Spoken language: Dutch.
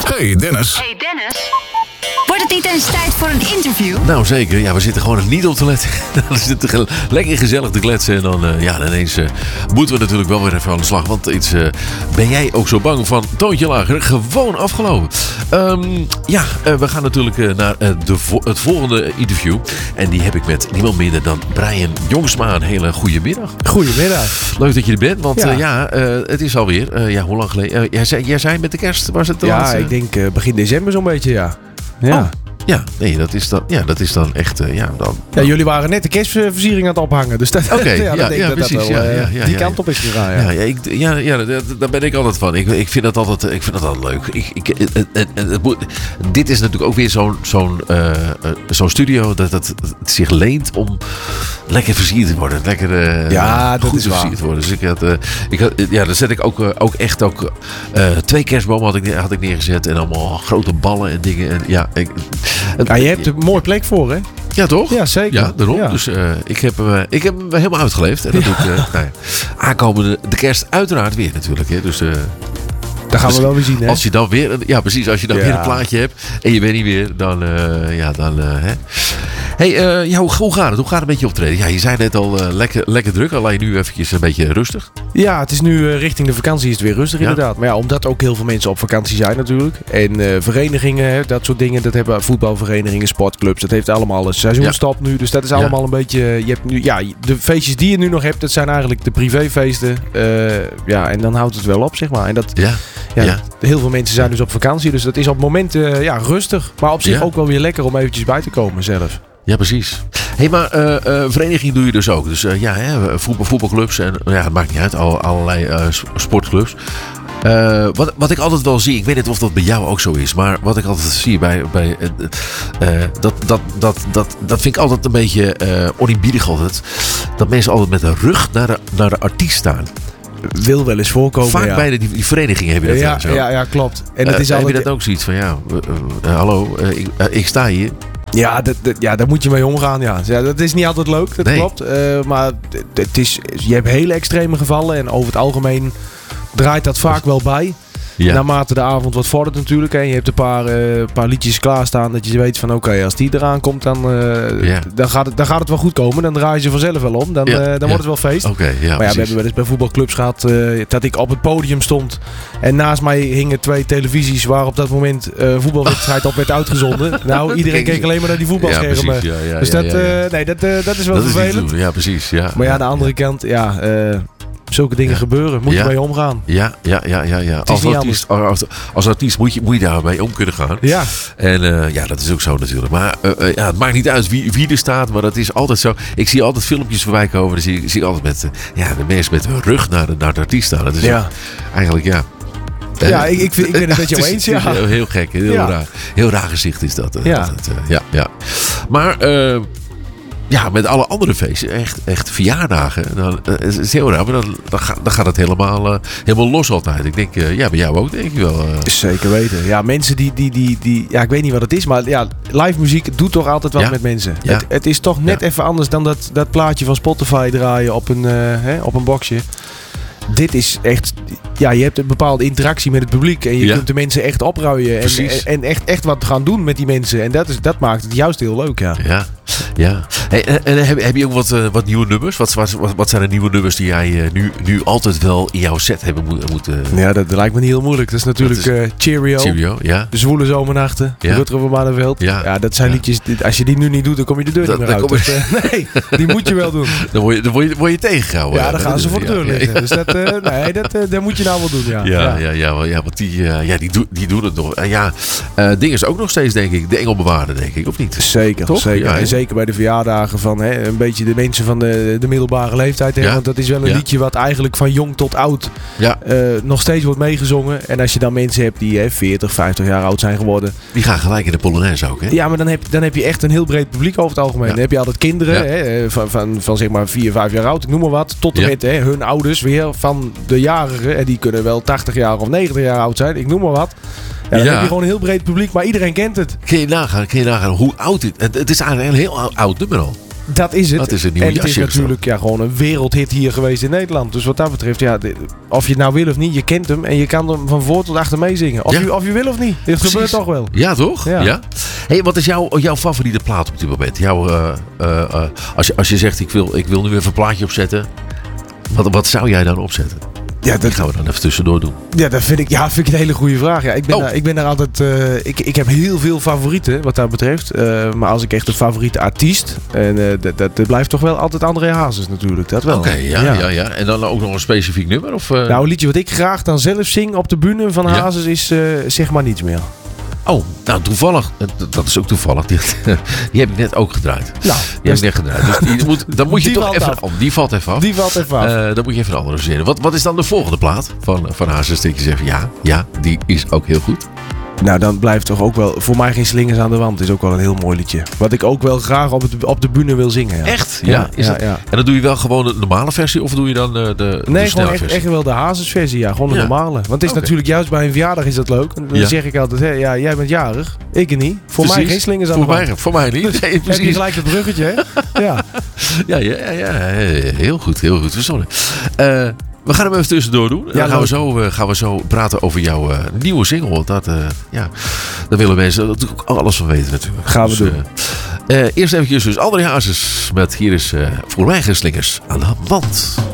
Hey Dennis. Hey Dennis. Wordt het niet eens tijd voor een interview? Nou zeker, ja, we zitten gewoon niet op te letten. Dan zitten we lekker gezellig te kletsen. En dan ineens moeten we natuurlijk wel weer even aan de slag. Want ben jij ook zo bang van toontje lager? Gewoon afgelopen. We gaan natuurlijk naar het volgende interview. En die heb ik met niemand minder dan Brian Jongsma. Een hele goede middag. Goedemiddag. Leuk dat je er bent, want het is alweer, hoe lang geleden? Jij zei met de kerst, was het de laatste? Ik denk begin december zo'n beetje, ja. Ja. Oh. Ja, nee, dat is dan echt... Ja, jullie waren net de kerstversiering aan het ophangen. Dus dat, precies. Die kant op is gegaan. Ja, daar ben ik altijd van. Ik vind dat altijd leuk. Dit is natuurlijk ook weer zo'n studio dat het zich leent om lekker versierd te worden. Lekker dat goed is waar. versierd te worden. Dus dan zet ik ook echt 2 kerstbomen had ik neergezet. En allemaal grote ballen en dingen. En je hebt er een mooie plek voor, hè? Ja, toch? Ja, zeker. Ja, daarom. Ja. Dus ik heb hem helemaal uitgeleefd. En dat doe ik aankomende de kerst uiteraard weer natuurlijk. Hè. Dus, dat gaan we wel weer zien, hè? Als je dan weer, weer een plaatje hebt en je bent niet weer, dan hè. Hey, hoe gaat het? Hoe gaat het met je optreden? Ja, je zei net al lekker druk, alleen nu eventjes een beetje rustig. Ja, het is nu richting de vakantie is het weer rustig inderdaad. Maar ja, omdat ook heel veel mensen op vakantie zijn natuurlijk. En verenigingen, dat soort dingen, dat hebben voetbalverenigingen, sportclubs. Dat heeft allemaal een seizoenstop nu. Dus dat is allemaal een beetje... Je hebt nu, de feestjes die je nu nog hebt, dat zijn eigenlijk de privéfeesten. En dan houdt het wel op, zeg maar. En dat... Heel veel mensen zijn dus op vakantie. Dus dat is op het moment rustig. Maar op zich ook wel weer lekker om eventjes bij te komen zelf. Ja, precies. Hé, maar vereniging doe je dus ook. Dus voetbalclubs en het maakt niet uit. Allerlei sportclubs. Wat ik altijd wel zie, ik weet niet of dat bij jou ook zo is, maar wat ik altijd zie dat vind ik altijd een beetje oneerbiedig altijd. Dat mensen altijd met de rug naar de artiest staan. Wil wel eens voorkomen. Vaak bij die verenigingen heb je dat zo. Ja, klopt. En het is heb je dat ook zoiets van, hallo, ik sta hier. Ja, daar moet je mee omgaan. Ja, dat is niet altijd leuk, dat klopt. Maar je hebt hele extreme gevallen. En over het algemeen draait dat vaak wel bij. Ja. Naarmate de avond wat vordert natuurlijk. En je hebt een paar liedjes klaarstaan. Dat je weet van oké, als die eraan komt, dan gaat het wel goed komen. Dan draai je ze vanzelf wel om. Dan wordt het wel feest. Maar we hebben wel eens bij voetbalclubs gehad dat ik op het podium stond. En naast mij hingen 2 televisies waar op dat moment voetbalwedstrijd op werd uitgezonden. Nou, iedereen keek alleen maar naar die voetbalschermen. Ja, dus dat is wel vervelend. Ja, precies. Ja. Maar aan de andere kant, zulke dingen gebeuren. Moet je mee omgaan. Ja. Als artiest moet je daarmee om kunnen gaan. Ja. En dat is ook zo natuurlijk. Maar het maakt niet uit wie er staat. Maar dat is altijd zo. Ik zie altijd filmpjes voorbij komen. Dan zie ik altijd met de mensen met hun rug naar de artiest staan. Dat is eigenlijk, ik ben het met jou eens. Ja. Heel gek. Raar. Heel raar gezicht is dat. Maar... met alle andere feesten, echt verjaardagen, dan is het heel raar. Maar dan gaat het helemaal los altijd. Ik denk, bij jou ook denk ik wel. Zeker weten. Ja, mensen die ik weet niet wat het is, maar live muziek doet toch altijd wat met mensen. Ja. Het is toch net even anders dan dat plaatje van Spotify draaien op een boxje. Dit is echt... Ja, je hebt een bepaalde interactie met het publiek. En je kunt de mensen echt opruien. En echt wat gaan doen met die mensen. En dat maakt het juist heel leuk, Ja. Hey, en heb je ook wat nieuwe nummers? Wat zijn de nieuwe nummers die jij nu altijd wel in jouw set hebben moeten... Ja, dat lijkt me niet heel moeilijk. Dat is natuurlijk Cheerio, ja. De Zwoele Zomernachten. Rutger van Barneveld. Ja, dat zijn liedjes... Als je die nu niet doet, dan kom je de deur niet meer uit. Nee, die moet je wel doen. Dan word je tegengehouden. Ja, dan gaan ze voor de deur liggen. Dus dat moet je nou wel doen, want die doen het nog. Ding is ook nog steeds, denk ik, de Engelbewaarder, denk ik, of niet? Zeker, toch? Zeker. Ja, en zeker bij de verjaardagen van een beetje de mensen van de middelbare leeftijd. Hè? Want dat is wel een liedje wat eigenlijk van jong tot oud nog steeds wordt meegezongen. En als je dan mensen hebt die 40, 50 jaar oud zijn geworden. Die gaan gelijk in de Polonaise ook, hè? Ja, maar dan heb je echt een heel breed publiek over het algemeen. Dan heb je altijd kinderen van zeg maar 4, 5 jaar oud, ik noem maar wat. Tot en met hun ouders weer van de jarigen. En die kunnen wel 80 jaar of 90 jaar oud zijn, ik noem maar wat. Ja, dan heb je gewoon een heel breed publiek, maar iedereen kent het. Kun je nagaan hoe oud dit... Het is eigenlijk een heel oud nummer al. Dat is het nieuwe En het is natuurlijk gewoon een wereldhit hier geweest in Nederland. Dus wat dat betreft, of je het nou wil of niet, je kent hem. En je kan hem van voor tot achter meezingen. Of je wil of niet. Het gebeurt toch wel. Ja, toch? Ja. Hey, wat is jouw favoriete plaat op dit moment? Als je zegt, ik wil nu even een plaatje opzetten. Wat zou jij dan opzetten? Ja, dat gaan we dan even tussendoor doen. Ja, dat vind ik een hele goede vraag. Ja, ik ben daar altijd... Ik heb heel veel favorieten wat dat betreft. Maar als ik echt een favoriete artiest... En dat blijft toch wel altijd André Hazes natuurlijk. Dat wel. Oké, ja. En dan ook nog een specifiek nummer? Of, Nou, een liedje wat ik graag dan zelf zing op de bühne van Hazes is Zeg maar niets meer. Oh, nou toevallig. Dat is ook toevallig. Die heb ik net ook gedraaid. Nou, die heb ik net gedraaid. Dus dan moet je toch even... Die valt even af. Dan moet je even een andere verzinnen. Wat is dan de volgende plaat van Hazes? Dat je zegt, ja, die is ook heel goed. Nou, dan blijft toch ook wel... Voor mij Geen slingers aan de wand is ook wel een heel mooi liedje. Wat ik ook wel graag op de bühne wil zingen. Ja. Echt? Ja. En dan doe je wel gewoon de normale versie? Of doe je dan de Nee, snelle gewoon echt wel de Hazes versie. Ja, gewoon de normale. Want het is natuurlijk juist bij een verjaardag is dat leuk. En dan zeg ik altijd, jij bent jarig. Ik niet. Voor mij Geen slingers aan de wand. Voor mij niet. Nee, heb je gelijk het bruggetje, hè? Ja. Heel goed verzonnen. We gaan hem even tussendoor doen. Dan gaan we zo praten over jouw nieuwe single. Daar willen mensen natuurlijk ook alles van weten natuurlijk. Gaan we doen. Eerst eventjes dus André Hazes met hier is voor mij Geen slingers aan de wand.